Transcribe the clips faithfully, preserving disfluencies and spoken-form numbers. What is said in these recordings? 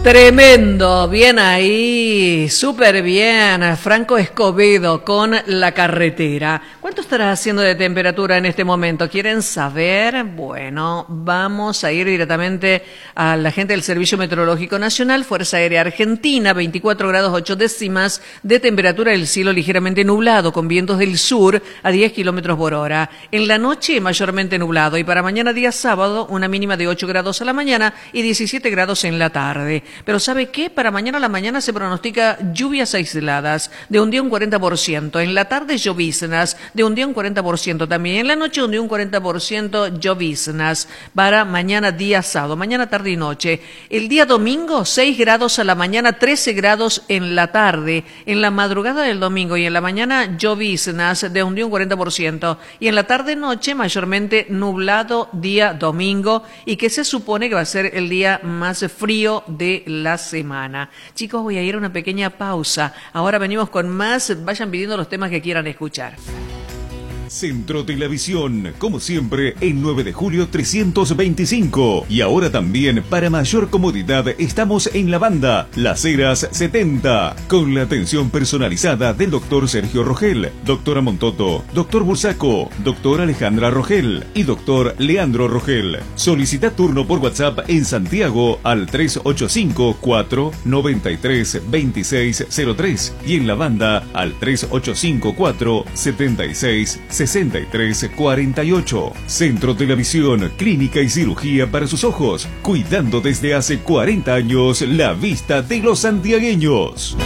Tremendo, bien ahí, súper bien, Franco Escobedo con La Carretera. ¿Cuánto estará haciendo de temperatura en este momento? ¿Quieren saber? Bueno, vamos a ir directamente a la gente del Servicio Meteorológico Nacional, Fuerza Aérea Argentina, veinticuatro grados ocho décimas de temperatura, el cielo ligeramente nublado, con vientos del sur a diez kilómetros por hora. En la noche, mayormente nublado, y para mañana día sábado, una mínima de ocho grados a la mañana y diecisiete grados en la tarde. Pero ¿sabe qué? Para mañana a la mañana se pronostica lluvias aisladas de un día un cuarenta por ciento. En la tarde lloviznas de un día un cuarenta por ciento también. En la noche un día un cuarenta por ciento lloviznas para mañana día sábado, mañana tarde y noche. El día domingo seis grados a la mañana, trece grados en la tarde. En la madrugada del domingo y en la mañana lloviznas de un día un cuarenta por ciento. Y en la tarde noche mayormente nublado día domingo, y que se supone que va a ser el día más frío de la semana. Chicos, voy a ir a una pequeña pausa. Ahora venimos con más. Vayan pidiendo los temas que quieran escuchar. Centro Televisión, como siempre, en nueve de julio trescientos veinticinco. Y ahora también, para mayor comodidad, estamos en la banda Las Heras setenta, con la atención personalizada del doctor Sergio Rogel, doctora Montoto, doctor Bursaco, doctora Alejandra Rogel y doctor Leandro Rogel. Solicita turno por WhatsApp en Santiago al tres ocho cinco, cuatro nueve tres, dos seis cero tres y en la banda al tres ocho cinco, cuatro siete seis, sesenta y tres cuarenta y ocho. Centro Televisión, clínica y cirugía para sus ojos, cuidando desde hace cuarenta años la vista de los santiagueños.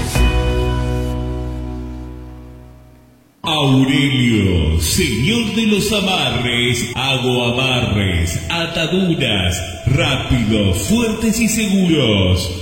Aurelio, señor de los amarres, hago amarres, ataduras, rápidos, fuertes y seguros.